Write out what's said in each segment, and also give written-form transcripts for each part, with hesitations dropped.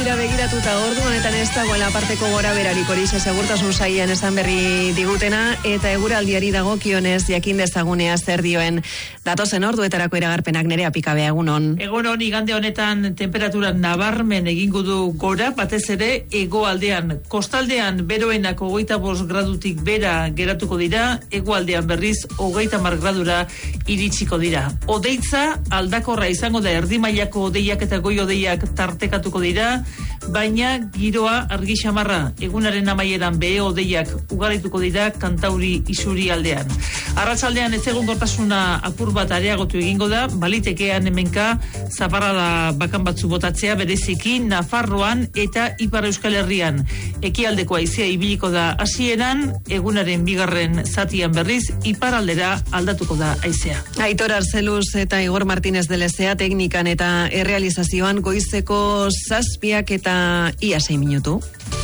Eguzkira begiratuta ordu honetan ez dagoela aparteko gora berarik horixe segurtasun sailean esan berri digutena eta eguraldiari dagokionez jakin dezagunea zer dioen datozen orduetarako iragarpenak. Nerea Pikabea, egunon. Egunon, igande honetan temperatura nabarmen egingo du gora, batez ere hegoaldean. Kostaldean beroenak 25 gradutik bera geratuko dira, hegoaldean berriz 30 gradura iritsiko dira. Odeitza aldakorra izango da, erdi mailako odeiak eta goi odeiak tartekatuko dira, baina giroa argi xamarra. Egunaren amaieran behe odeiak ugarituko dira Kantauri isuri aldean. Arratsaldean ez egonkortasuna apur bat areagotu egingo da, balitekean hemenka zaparrada bakan batzu botatzea, bereziki Nafarroan eta Ipar Euskal Herrian. Ekialdeko haizea ibiliko da hasieran, egunaren bigarren zatian berriz iparaldera aldatuko da haizea. Aitor Arzeluz eta Igor Martínez de Lezea teknikan eta errealizazioan goizeko 7 eta ia 6 minutu.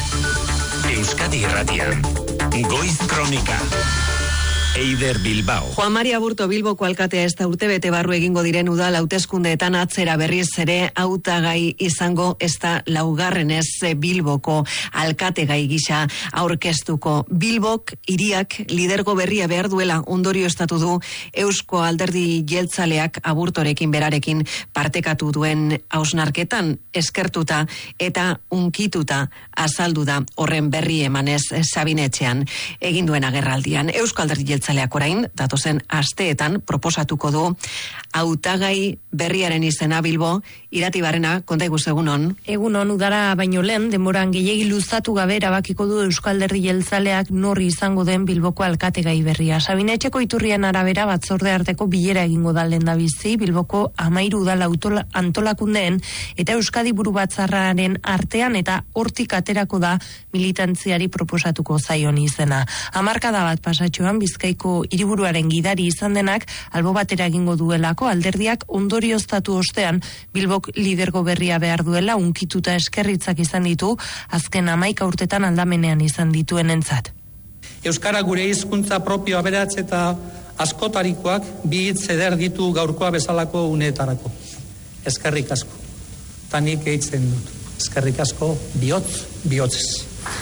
Euskadi Irratian, Goiz Kronika. Eider Bilbao. Juan Maria Aburto Bilboko alkatea ez da urtebete barru egingo diren udal hauteskundeetan atzera berriz ere hautagai izango ez da laugarrenez Bilboko alkategai gisa aurkeztuko. Bilbok hiriak lidergo berria behar duela ondorioztatu du Eusko Alderdi Jeltzaleak Aburtorekin berarekin partekatu duen hausnarketan eskertuta eta unkituta azaldu da horren berri emanez Sabinetxean egin duen agerraldian. Eusko Alderdi Jeltzaleak orain, datozen asteetan proposatuko du hautagai berriaren izena. Bilbo, Irati Barrena, konta iguzu, egunon. Egunon, udara baino lehen, denboran gehiegi luzatu gabe erabakiko du Euskal Alderdi Jeltzaleak norri izango den Bilboko alkategai berria. Sabinetxeko iturrien arabera batzorde arteko bilera egingo da lehendabizi Bilboko 13 udal antolakundeen eta Euskadi buru batzarraren artean, eta hortik aterako da militantziari proposatuko zaion izena. Hamarkada bat pasatxoan Bizkaiko hiriburuaren gidari izan denak albo batera egingo duelako alderdiak ondorioztatu ostean Bilbok lidergo berria behar duela unkituta eskerritzak izan ditu azken 11 urtetan aldamenean izan dituenentzat. Euskara gure hizkuntza propio aberats eta askotarikoak bi hitz eder ditu gaurkoa bezalako uneetarako. Eskerrik asko. Tanik eitzen dut. Eskerrik asko bihotzez.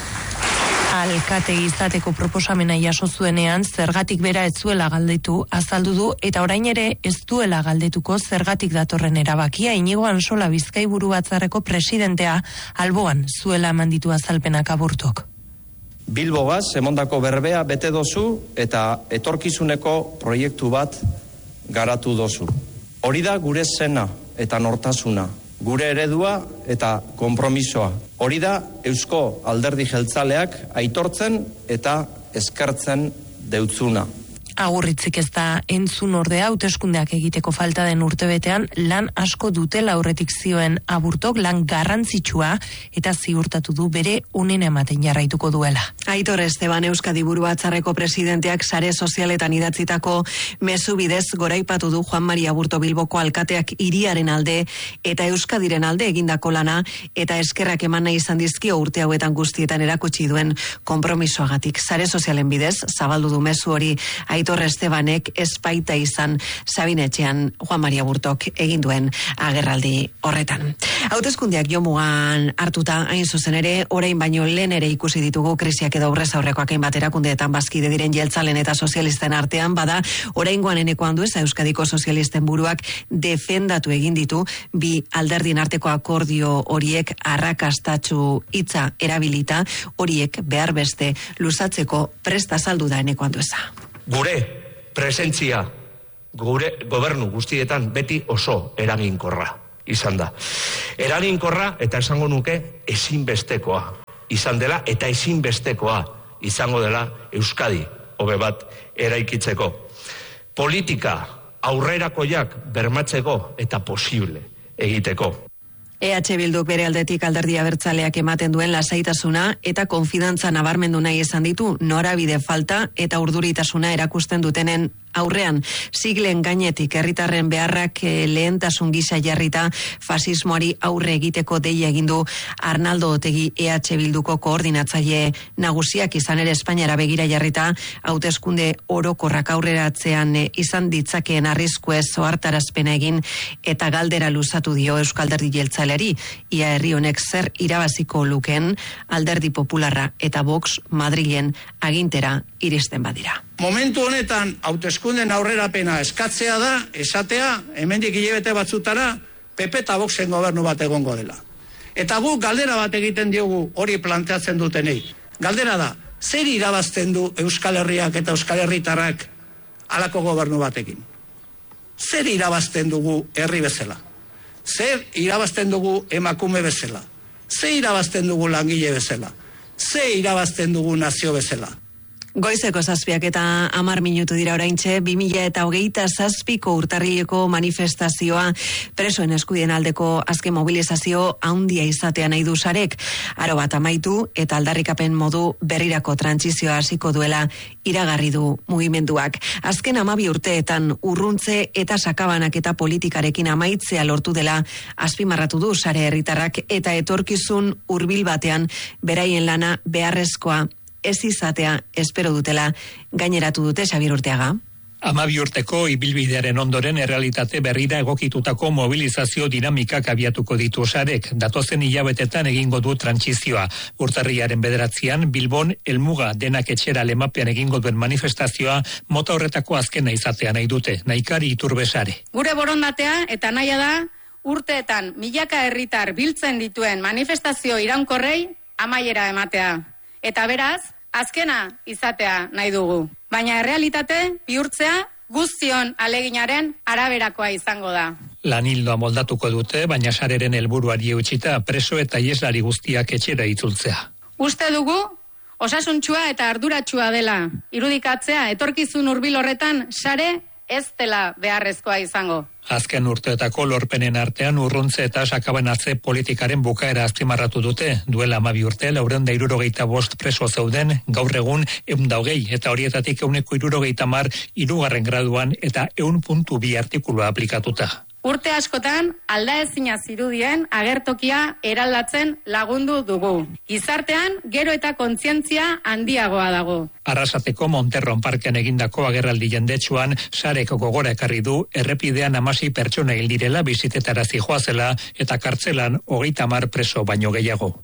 Alkate izateko proposamena jaso zuenean zergatik bera ez zuela galdetu azaldu du, eta orain ere ez duela galdetuko zergatik datorren erabakia. Inigo Ansola Bizkai buru batzarreko presidentea alboan zuela emanditu azalpenak Aburtok. Bilbogaz emondako berbea bete dozu eta etorkizuneko proiektu bat garatu dozu. Hori da gure zena eta nortasuna, gure eredua eta konpromisoa. Hori da Eusko Alderdi Jeltzaleak aitortzen eta eskertzen deutzuna. Agurritzik ez da entzun ordea, hauteskundeak egiteko falta den urtebetean lan asko dutela aurretik zioen Aburtok, lan garrantzitsua, eta ziurtatu du bere onen ematen jarraituko duela. Aitor Esteban Euskadi buru batzarreko presidenteak sare sozialetan idatzitako mezu bidez goraipatu du Juan Maria Aburto Bilboko alkateak hiriaren alde eta Euskadiren alde egindako lana, eta eskerrak eman nahi izan dizkio urte hauetan guztietan erakutsi duen konpromisoagatik. Sare sozialen bidez zabaldu du mezu hori Aitor Estebanek, espaita izan Sabinetxean Juan Maria Aburtok egin duen agerraldi horretan. Hauteskundeak jomugan hartuta, hain zuzen ere, orain baino lehen ere ikusi ditugu krisiak edo aurrez aurrekoak hainbat erakundeetan bazkide diren jeltzalen eta sozialisten artean, bada oraingoan eneko handu ez Euskadiko sozialisten buruak defendatu egin ditu bi alderdien arteko akordio horiek arrakastatsu hitza erabilita, horiek behar beste luzatzeko prest azaldu da eneko handu eza. Gure presentzia, gure gobernu guztietan beti oso eraginkorra izan da. Eraginkorra eta esango nuke ezinbestekoa izan dela, eta ezinbestekoa izango dela Euskadi hobe bat eraikitzeko. Politika aurrerakoiak bermatzeko eta posible egiteko. EH Bilduk bere aldetik Alderdi Abertzaleak ematen duen lasaitasuna eta konfidantza nabarmendu nahi izan ditu norabide falta eta urduritasuna erakusten dutenen aurrean. Siglen gainetik herritarren beharrak lehentasun gisa jarrita fasismoari aurre egiteko deia egin du Arnaldo Otegi EH Bilduko koordinatzaile nagusiak, izan ere Espainiara begira jarrita hauteskunde orokorrak aurreratzean izan ditzakeen arriskuez ohartarazpena egin eta galdera luzatu dio Euskal Alderdi Jeltzaleari, ia herri honek zer irabaziko lukeen Alderdi Popularra eta Vox Madrilen agintera iristen badira. Momentu honetan hauteskunden aurrerapena eskatzea da, esatea, hemendik hilabete batzutara PP eta Voxen gobernu bat egongo dela. Eta guk galdera bat egiten diogu hori planteatzen dutenei. Galdera da, zer irabazten du Euskal Herriak eta Euskal Herritarrak halako gobernu batekin? Zer irabazten dugu herri bezala? Zer irabazten dugu emakume bezala? Zer irabazten dugu langile bezala? Zer irabazten dugu nazio bezala? Goizeko 7:10 minutu dira oraintxe, 2027ko urtarrileko manifestazioa presoen eskubideen aldeko azken mobilizazio handia izatea nahi du Sarek. Aro bat amaitu eta aldarrikapen modu berrirako trantsizioa hasiko duela iragarri du mugimenduak. Azken 12 urteetan urruntze eta sakabanak eta politikarekin amaitzea lortu dela azpimarratu du Sare herritarrak eta etorkizun hurbil batean beraien lana beharrezkoa ez izatea espero dutela gaineratu dute Xabier Urteaga. 12 urteko ibilbidearen ondoren errealitate berrira egokitutako mobilizazio dinamikak abiatuko ditu Sarek. Datozen hilabetetan egingo du trantsizioa. Urtarrilaren 9 Bilbon helmuga denak etxera lemapean egingo duen manifestazioa mota horretako azkena izatea nahi dute. Naikari Iturbe Sare. Gure borondatea eta nahia da urteetan milaka herritar biltzen dituen manifestazio iraunkorrei amaiera ematea. Eta beraz, azkena izatea nahi dugu. Baina errealitate bihurtzea guztion aleginaren araberakoa izango da. Lan ildoa moldatuko dute, baina Sareren helburuari eutsita preso eta ieslari guztiak etxera itzultzea. Uste dugu, osasuntsua eta arduratsua dela. Irudikatzea, etorkizun hurbil horretan Sare ez dela beharrezkoa izango. Azken urteetako lorpenen artean urruntze eta sakabanatze politikaren bukaera azpimarratu dute. Duela 12 urte 465 preso zeuden, gaur egun 120 eta horietatik 170 hirugarren graduan eta 100.2 artikulua aplikatuta. Urte askotan aldaezina zirudien agertokia eraldatzen lagundu dugu. Gizartean gero eta kontzientzia handiagoa dago. Arrasateko Monterron parkean egindako agerraldi jendetsuan Sarek gogora ekarri du errepidean 16 pertsona hil direla bizitetara zihoazela eta kartzelan 30 preso baino gehiago.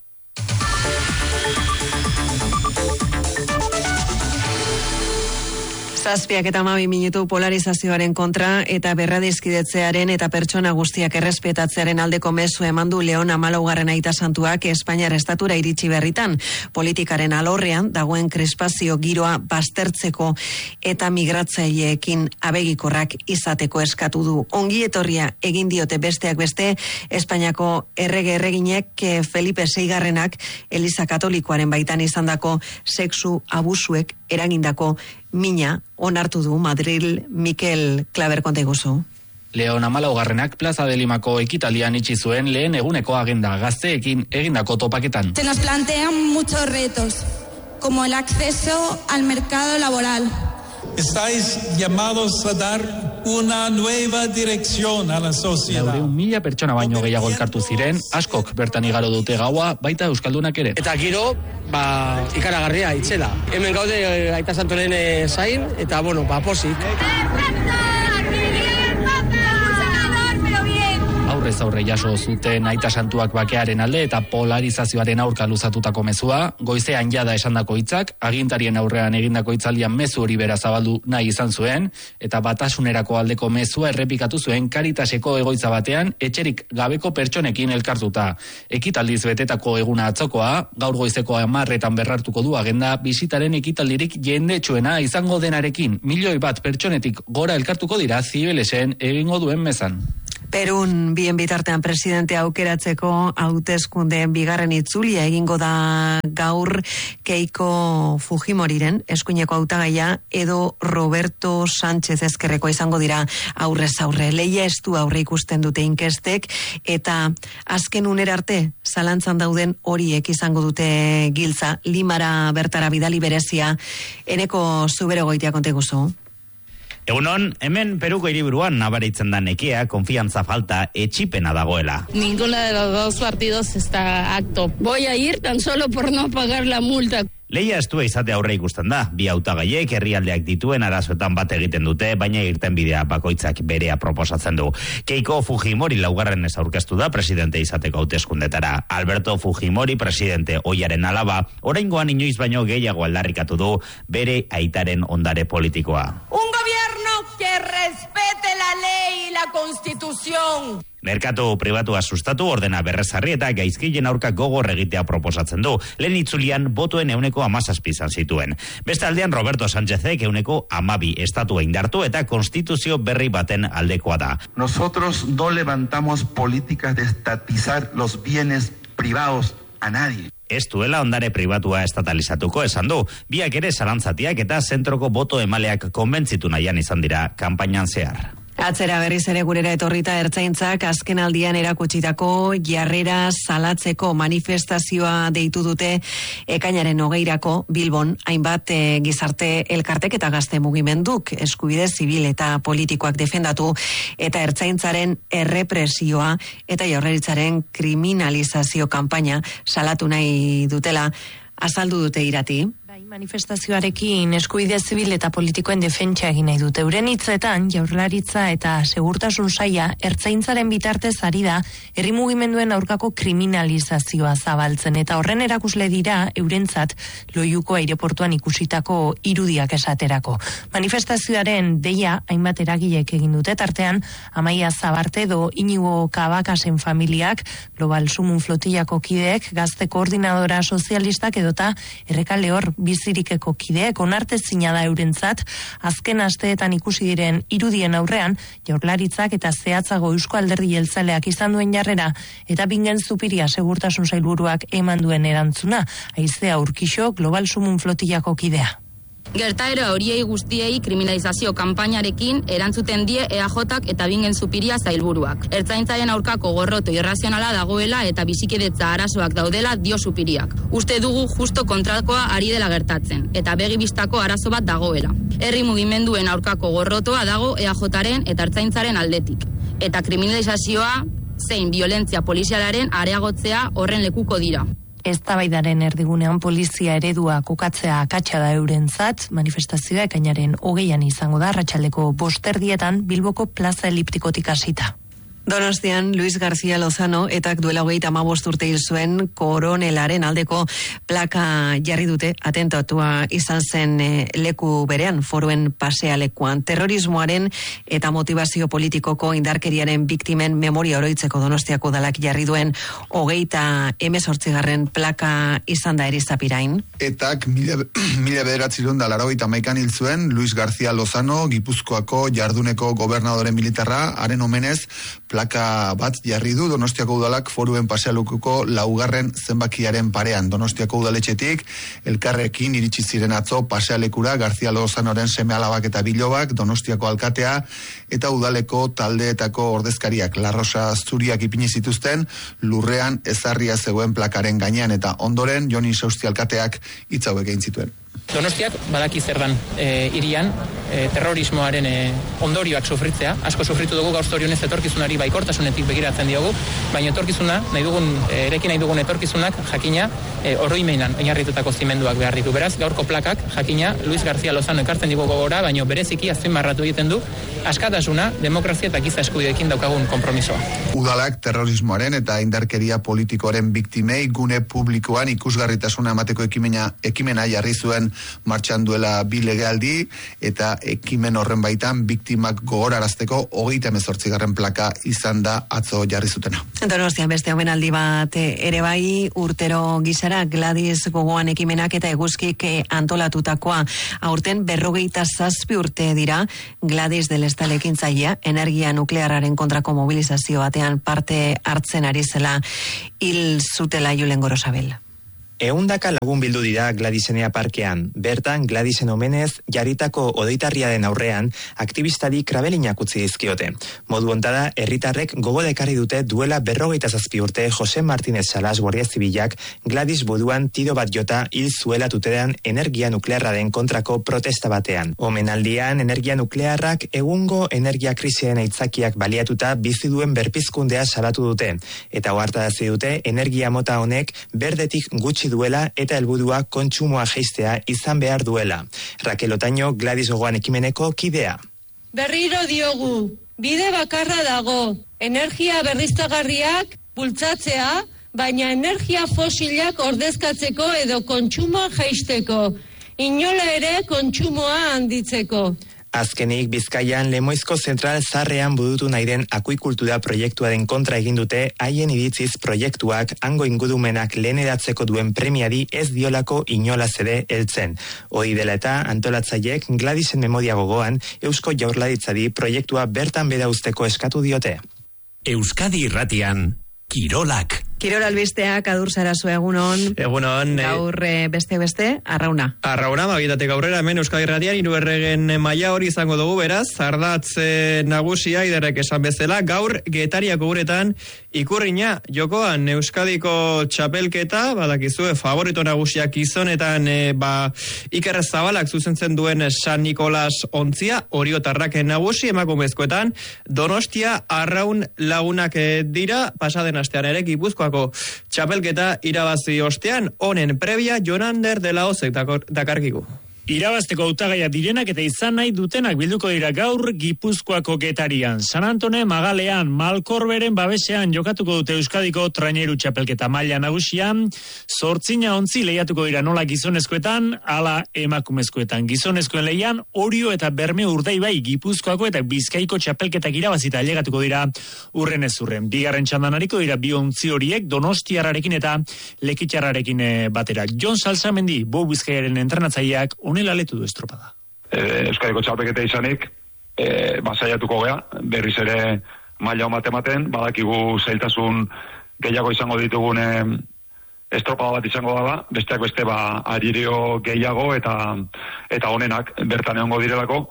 Zazpiak eta 12 minutu polarizazioaren kontra eta berradizkidetzearen eta pertsona guztiak errespetatzearen aldeko mezu eman du Leon 14. aita santuak Espainiar estatura iritsi berritan. Politikaren alorrean dagoen krespazio giroa baztertzeko eta migratzaileekin abegikorrak izateko eskatu du. Ongi etorria egin diote besteak beste Espainiako erreginek Felipe VI Eliza Katolikoaren baitan izandako sexu abusuek eragindako mina onartu du Madril. Mikel Klaber konta iguzu. Leon 14. Plaza de Limako ekitaldian itxi zuen lehen eguneko agenda gazteekin egindako topaketan. Se nos plantean muchos retos, como el acceso al mercado laboral. Estáis llamados a dar una nueva dirección a la sociedad. 100.000 pertsona baino gehiago elkartu ziren, askok bertan igaro dute gaua, baita euskaldunak ere. Eta giro, ikaragarria itzela. Hemen gaude aita santoren zain, eta posik. Aurrez aurre jaso zuten aita santuak bakearen alde eta polarizazioaren aurka luzatutako mezua, goizean jada esandako hitzak, agintarien aurrean egindako hitzaldian mezu hori bera zabaldu nahi izan zuen, eta batasunerako aldeko mezua errepikatu zuen Caritaseko egoitza batean, etxerik gabeko pertsonekin elkartuta. Ekitaldiz betetako eguna atzokoa, gaur goizeko 10 berrartuko du agenda bisitaren ekitaldirik jendetsuena izango denarekin. 1.000.000 pertsonetik gora elkartuko dira Zibelesen egingo duen mezan. Perun bien bitartean presidente aukeratzeko hauteskundeen bigarren itzulia egingo da gaur Keiko Fujimoriren eskuineko hautagaia edo Roberto Sánchez Ezkerreko izango dira aurrez aurre. Lehia estu aurre ikusten dute inkestek eta azken unera arte zalantzan dauden horiek izango dute giltza. Limara bertara bidali berezia Eneko Zuberogoitia konteguzu. Egunon, hemen Peruko hiriburuan nabaritzen da nekea, konfiantza falta, etxipena dagoela. Ninguna de los dos partidos está acto. Voy a ir tan solo por no pagar la multa. Leia estua izate aurre ikusten da, bi hautagaiek herrialdeak dituen arazoetan bat egiten dute, baina irtenbidea bakoitzak berea proposatzen du. Keiko Fujimori laugarren ez aurkeztu da presidente izateko hauteskundetara. Alberto Fujimori presidente ohiaren alaba, oraingoan inoiz baino gehiago aldarrikatu du bere aitaren ondare politikoa. Un gobierno que respete la ley y la constitución. Merkatu pribatua sustatu, ordena berrezarri eta gaizkilen aurka gogor egitea proposatzen du. Lehen itzulian botoen 17 izan zituen. Beste aldean Roberto Sánchezek 12 estatua indartu eta konstituzio berri baten aldekoa da. Nosotros no levantamos políticas de estatizar los bienes privados a nadie. Ez duela ondare pribatua estatalizatuko esan du. Biak ere zalantzatiak eta zentroko boto emaleak konbentzitu nahian izan dira kanpainan zehar. Atzera berriz ere gurera etorrita ertzaintzak azken aldian erakutsitako jarrera salatzeko manifestazioa deitu dute ekainaren 20 Bilbon, hainbat gizarte elkartek eta gazte mugimenduk eskubide zibil eta politikoak defendatu eta ertzaintzaren errepresioa eta Jaurlaritzaren kriminalizazio kanpaina salatu nahi dutela azaldu dute Irati. Manifestazioarekin eskubide zibil eta politikoen defentsa egin nahi dute. Euren hitzetan, Jaurlaritza eta segurtasun saila ertzaintzaren bitartez ari da herri mugimenduen aurkako kriminalizazioa zabaltzen eta horren erakusle dira eurentzat Loiuko aireportuan ikusitako irudiak esaterako. Manifestazioaren deia hainbat eragilek egin dute, tartean Amaia Zabarte edo Inigo Kabakasen familiak, Global Sumun flotillako kideek, gazte koordinadora sozialistak edota Errekalehor bizirikeko kideek onartezina da eurentzat azken asteetan ikusi diren irudien aurrean Jaurlaritzak eta zehatzago Eusko Alderdi Jeltzaleak izan duen jarrera eta Bingen Zupiria segurtasun sailburuak eman duen erantzuna. Aizea Urkixo, Global Sumun flotillako kidea. Gertaera horiei guztiei kriminalizazio kanpainarekin erantzuten die EAJak eta Bingen Zupiria zailburuak. Ertzaintzaren aurkako gorroto irrazionala dagoela eta bizikidetza arazoak daudela dio Zupiriak. Uste dugu justo kontrakoa ari dela gertatzen eta begibistako arazo bat dagoela. Herri mugimenduen aurkako gorrotoa dago EAJaren eta Ertzaintzaren aldetik. Eta kriminalizazioa zein violentzia polizialaren areagotzea horren lekuko dira. Eztabaidaren erdigunean polizia eredua kokatzea akatsa da eurentzat, manifestazioa ekainaren 20 izango da, arratsaldeko 5:00 Bilboko plaza eliptikotik hasita. Donostian, Luis García Lozano etak duela 35 urte hil zuen koronelaren aldeko plaka jarri dute atentatua izan zen leku berean, Foruen pasealekuan. Terrorismoaren eta motivazio politikoko indarkeriaren biktimen memoria oroitzeko Donostiako udalak jarri duen 38. plaka izan da Erizapirain. Etak 1981 hil zuen Luis García Lozano, Gipuzkoako jarduneko gobernadore militarra, haren omenez plaka bat jarri du Donostiako udalak Foruen pasealekuko 2. zenbakiaren parean. Donostiako udaletxetik elkarrekin iritsi ziren atzo pasealekura García Lozanoren seme-alabak eta bilobak, Donostiako alkatea eta udaleko taldeetako ordezkariak. La Rosa Zuriak ipini zituzten lurrean ezarria zegoen plakaren gainean eta ondoren Joni Sausti alkateak hitz hauek egin zituen. Donostiak badaki zer dan hirian terrorismoaren ondorioak sufritzea. Asko sufritu dugu gaur zorionez etorkizunari baikortasunetik begiratzen diogu, baina etorkizuna, ereki nahi dugun etorkizunak jakina oroimeinan oinarritutako zimenduak behar ditu. Beraz, gaurko plakak jakina Luis García Lozano ekartzen digu gogora, baina bereziki azpimarratu egiten du askatasuna, demokrazia eta giza eskubideekin daukagun konpromisoa. Udalak terrorismoaren eta indarkeria politikoaren biktimei gune publikoan ikusgarritasuna emateko ekimena jarri zuen martxan duela 2 legealdi eta ekimen horren baitan biktimak gogorarazteko 38. plaka izan da atzo jarri zutena. Donostian beste omenaldi bat ere bai, urtero gisara Gladys gogoan ekimenak eta eguzkik antolatutakoa. Aurten 47 urte dira Gladys del Estal ekintzailea energia nuklearraren kontrako mobilizazio batean parte hartzen ari zela hil zutela Julen Gorosabel. 100 lagun bildu dira Gladisenea parkean. Bertan, Gladisen omenez, jarritako odeitarriaren aurrean, aktivistari krabelinak utzi dizkiote. Modu hontada, herritarrek gogo ekarri dute duela 57 urte Jose Martínez Salas Guardia Zibilak Gladys buruan tiro bat jota hil zuela tuteran energia nuklearraren kontrako protesta batean. Omenaldian, energia nuklearrak egungo energia krisiaren aitzakiak baliatuta bizi duen berpizkundea salatu dute, eta ohartarazi dute energia mota honek berdetik gutxi duela eta helburua kontsumoa jaistea izan behar duela. Raquel Otaño, Gladys gogoan ekimeneko kidea. Berriro diogu, bide bakarra dago, energia berriztagarriak bultzatzea, baina energia fosilak ordezkatzeko edo kontsumoa jaisteko, inola ere kontsumoa handitzeko. Azkenik, Bizkaian Lemoizko zentral zarrean budutu nahi den akuikultura proiektuaren kontra egin dute, haien iritziz proiektuak hango ingurumenak leheneratzeko duen premiari ez diolako inolaz ere heltzen. Hori dela eta antolatzaileek Gladisen memoria gogoan Eusko Jaurlaritzari proiektua bertan bera uzteko eskatu diote. Euskadi Irratian, Kirolak. Kirol albisteak Adur Sarasua egunon. Egunon. Gaur beste, arrauna. Arrauna, magitatek aurrera, hemen Euskadi Irratian, 3. erregen maila hori izango dugu, beraz, ardatz nagusia, Iderrek esan bezala, gaur Getariako uretan ikurrina jokoan Euskadiko txapelketa, badakizue, favorito nagusiak izonetan, Iker Zabalak zuzentzen duen San Nikolas ontzia, Oriotarrak nagusi, emakumezkoetan, Donostia Arraun lagunak dira, pasaden astean ere, Gipuzkoa txapelketa irabazi ostean, honen prebia Jonander de la Ozek dakarkigu. Irabazteko hautagaiak direnak eta izan nahi dutenak bilduko dira gaur Gipuzkoako Getarian. San Antone Magalean, Malkorberen babesean jokatuko dute Euskadiko traineru txapelketa maila nagusian, 8 ontzi lehiatuko dira nola gizonezkoetan, ala emakumezkoetan. Gizonezkoen lehian, Orio eta Bermeo Urdaibai Gipuzkoako eta Bizkaiko txapelketak irabazita ailegatuko dira urren ez urren. Bigarren txandan hariko dira 2 ontzi horiek Donostiarrarekin eta Lekitxarrarekin batera. Jon Salsamendi, Bo Bizkaiaren entrenatzaileak honela letu du estropada. Euskadiko txapelketa izanik, saiatuko gea, berriz ere maila ematen, badakigu zailtasun gehiago izango ditugun estropada bat izango dela, besteak beste aririo gehiago eta honenak bertan egongo direlako,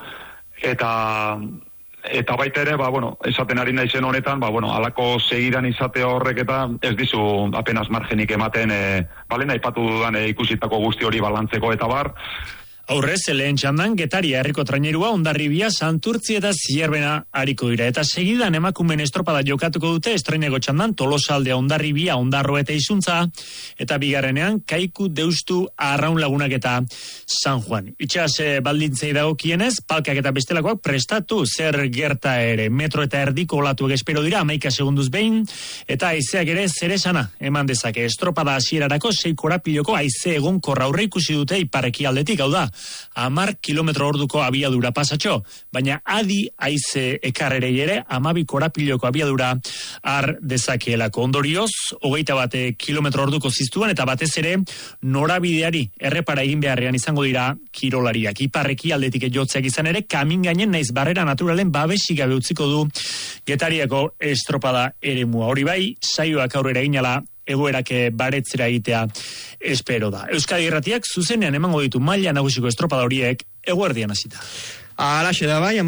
eta baita ere, esaten ari naizen honetan, alako segidan izate horrek eta ez dizu apenas margenik ematen, lehen aipatu dudan ikusitako guzti hori balantzeko eta bar. Aurrez, lehen txandan, Getaria herriko trainerua, Hondarribia, Santurtzi eta Zierbena hariko dira. Eta segidan emakumen estropada jokatuko dute, estreineko txandan, Tolosaldea, Hondarribia, Hondarro eta Izuntza, eta bigarrenean, Kaiku, Deustu, Arraun Lagunak eta San Juan. Itxas baldintzei dagokienez, palkak eta bestelakoak prestatu, zer gerta ere, metro eta erdiko olatuak espero dira, 11 segunduz behin, eta haizeak ere zeresana eman dezake. Estropada hasierarako 6 korapiloko haize egonkorra aurre ikusi dute iparreki aldetik, hau da, 10 kilometro orduko abiadura pasatxo, baina adi haize ekarrerei ere 12 korapiloko abiadura har dezakeelako. Ondorioz, 21 kilometro orduko ziztuan eta batez ere norabideari errepara egin beharrean izango dira kirolariak. Iparreki aldetik jotzeak izan ere, kamin gainen naiz barrera naturalen babesik gabe utziko du Getariako estropada eremua. Hori bai, saioak aurrera eginala egoerak baretzera egitea espero da. Euskadi Irratiak zuzenean emango ditu maila nagusiko estropada horiek eguerdian hasita. Alaxe da bai,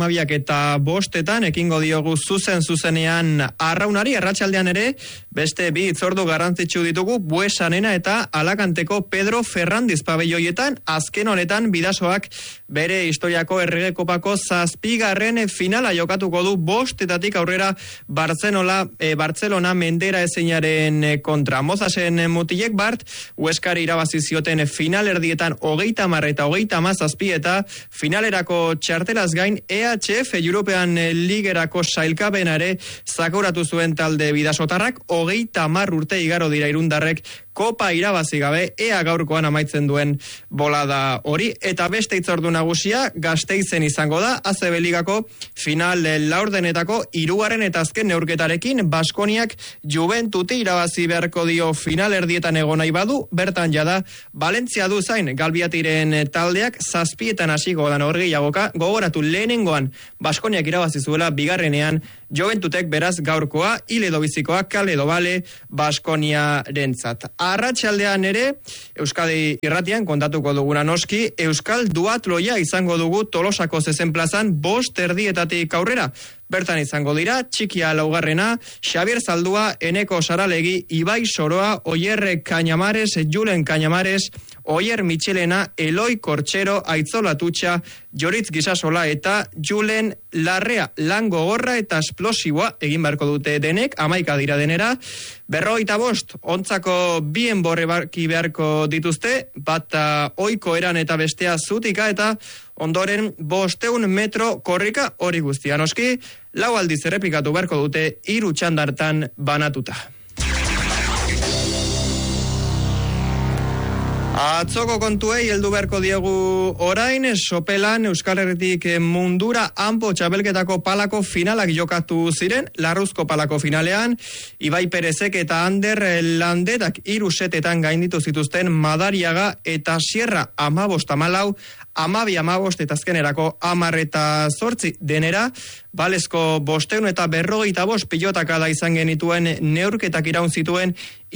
12:05 ekingo diogu zuzenean Arraunari, arratsaldean ere, beste 2 hitzordu garrantzitsu ditugu, Buesanena eta Alakanteko Pedro Ferrandiz pabelloietan, azken honetan Bidasoak bere historiako Errege Kopako 7. finala jokatuko du 5:00 aurrera Bartzelona Mendera ezeinaren kontra. Mozasen mutilek Bart, Hueskari irabazi zioten final erdietan 30 eta 37 eta finalerako txartelaz gain EHF European Ligerako sailkapenare zakuratu zuen talde bidasotarrak, 30 urte igaro dira irundarrek kopa irabazi gabe, ea gaurkoan amaitzen duen bolada hori, eta beste hitzordu nagusia Gasteizen izango da, ACB Ligako final laurdenetako 3. eta azken neurketarekin, Baskoniak Juventuti irabazi beharko dio final erdietan egon nahi badu, bertan jada Valentzia du zain, Galbiatiren taldeak 7 hasiko dan hori gehiagoka, gogoratu lehenengoan Baskoniak irabazi zuela, bigarrenean Joventutek beraz gaurkoa, hil edo bizikoa, kale edo bale, Baskoniarentzat. Arratsaldean ere, Euskadi Irratian kontatuko duguna noski, Euskal Duatloia izango dugu Tolosako zezen plazan 5:30 aurrera. Bertan izango dira, Txikia laugarrena, Xabier Zaldua, Eneko Saralegi, Ibai Soroa, Oier Cañamares, Julen Cañamares, Oier Michelena, Eloi Kortxero, Aitzola Tutxa, Joritz Gisasola eta Julen Larrea. Lan gogorra eta esplosiboa egin beharko dute denek, 11 dira denera. 55 ontzako bien borre barki beharko dituzte, bata oiko eran eta bestea zutika eta ondoren 500 metro korrika hori guztia. Noski, 4 aldiz errepikatu beharko dute 3 txandartan banatuta. Atzoko kontuei heldu beharko diegu orain, Sopelan Euskal Herritik mundura hanpo txapelketako palako finalak jokatu ziren, Larruzko palako finalean, Ibai Perezek eta Ander Landetak 3 setetan gainditu zituzten Madariaga eta Sierra 15-14, 12-15 eta azkenerako 10-8 denera, Balesko 500 eta 55 pilotakada izan genituen neurketak iraun zituen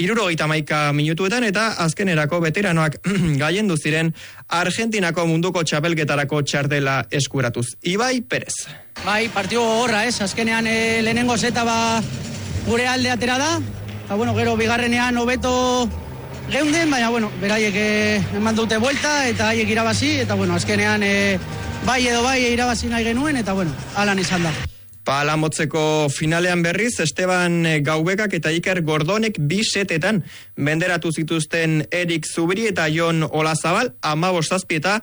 71 minutuetan eta azkenerako veteranoak gailendu ziren Argentinako munduko txapelketarako txartela eskuratuz. Ibai Perez. Bai, partio gogorra, azkenean lehenengo zeta gure alde atera da, eta gero bigarrenean hobeto geunden, baina beraiek eman dute buelta eta haiek irabazi, eta azkenean bai edo bai irabazi nahi genuen, eta halan izan da. Palamotzeko finalean berriz, Esteban Gaubekak eta Iker Gordonek 2 setetan menderatu zituzten Erik Zubiri eta Jon Olazabal, 15-7 eta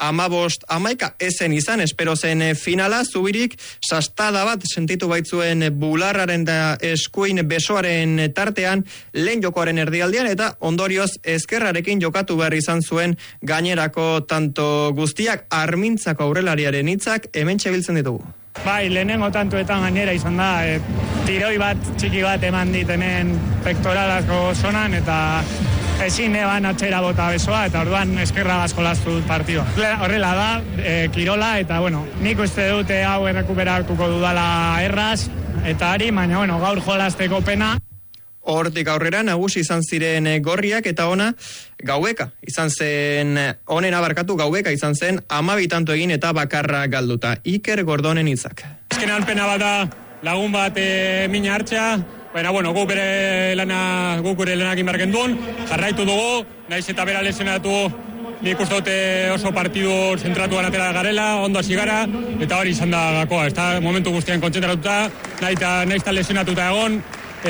15-11 ezen izan, espero zen finala. Zubirik sastada bat sentitu baitzuen bularraren da eskuin besoaren tartean lehen jokoaren erdialdean eta ondorioz ezkerrarekin jokatu behar izan zuen gainerako tanto guztiak. Armintzako aurrelariaren hitzak hemen txebiltzen ditugu. Bai, lehenengo tantuetan gainera izan da, tiroi bat, txiki bat eman dit hemen pektoralako zonan, eta ezin eban atxera bota besoa, eta orduan eskerra asko laztu dut partio. Horrela da, kirola, eta nik uste dute hau errekuperatuko dudala erraz, eta ari, baina gaur jolazteko pena. Hortik aurrera nagusi izan ziren gorriak eta Gaubeka izan zen, honen abarkatu Gaubeka izan zen 12 tanto egin eta bakarra galduta. Iker Gordonen hitzak. Azkenean pena bat da lagun bat mina hartzea, baina guk gure lanak inbarken duen, jarraitu dugu, naiz eta bera lesionatu, nik uste dute oso partidu zentratuan atera garela, ondo hasi gara, eta hori izan da gakoa, ez da momentu guztian kontzentratuta, nahiz eta lesionatuta egon,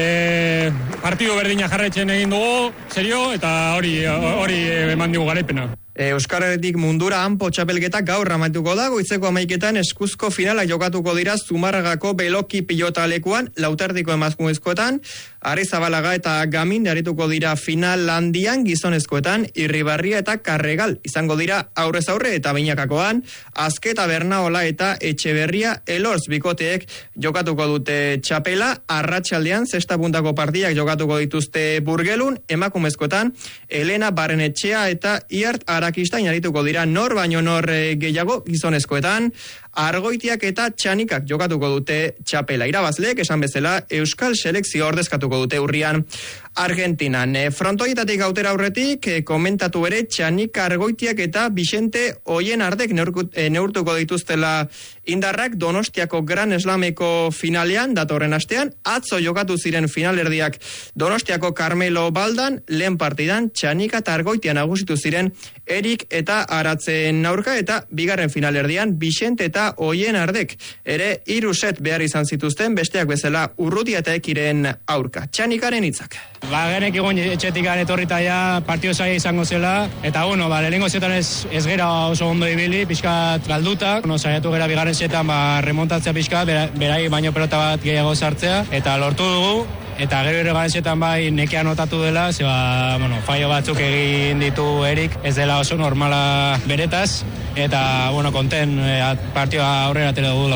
partidu berdina jarraitzen egin dugu, serio, eta hori eman digu garaipena. Euskal Herritik mundura hanpo txapelketa gaur amaituko da, goitzeko 11etan eskuzko finala jokatuko dira Zumarragako Beloki pilota lekuan, lauterdiko emazkumezkoetan, Arizabalaga eta Gaminde arituko dira final handian gizonezkoetan, Irribarria eta Karregal izango dira aurrez aurre eta Beinakakoan, Azketa Bernaola eta Etxeberria Elorz bikoteek jokatuko dute txapela, arratsaldean zesta puntako partidak jokatuko dituzte Burgelun, emakumezkoetan, Elena Barrenetxea eta Iart Arakistain arituko dira nor baino nor gehiago gizonezkoetan, Argoitiak eta Txanikak jokatuko dute txapela. Irabazleek esan bezala Euskal Selekzio ordezkatuko dute urrian Argentinan. Frontoietatik gautera aurretik komentatu ere Txanika, Argoitiak eta Vicente Oienardek neurtuko dituztela indarrak Donostiako Gran Slameko finalean datorren astean, atzo jokatu ziren finalerdiak Donostiako Carmelo Baldan, lehen partidan Txanika eta Argoitia nagusitu ziren Erik eta Aratzen aurka, eta bigarren finalerdian Vicente eta Oienardek ere 3 set behar izan zituzten, besteak bezala Urrutia eta Ekiren aurka. Txanikaren hitzak. Genek egon etxetik etorrita ja partio zaila izango zela, eta lehenengo zetan ez gera oso ondo ibili, pixkat galduta, saiatu gera bigarren zetan remontatzea pixkat, berai baino pelota bat gehiago sartzea, eta lortu dugu, eta gero garezetan bai nekean notatu dela, fallo batzuk egin ditu Erik, ez dela oso normala beretaz, eta konten partioa aurrera atera dugulako.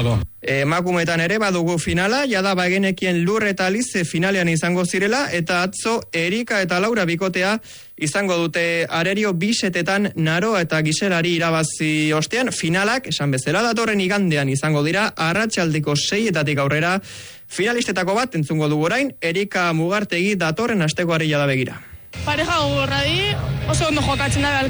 Emakumeetan ere badugu finala, jada bagenekien Lur eta Alize finalean izango zirela, eta atzo Erika eta Laura bikotea izango dute arerio bisetetan Naroa eta Giselari irabazi ostean. Finalak, esan bezala, datorren igandean izango dira, arratsaldeko 6 aurrera. Finalistetako bat entzungo dugu orain, Erika Mugartegi datorren astekoari jada begira. Pareja gogorra di, oso ondo jokatzen da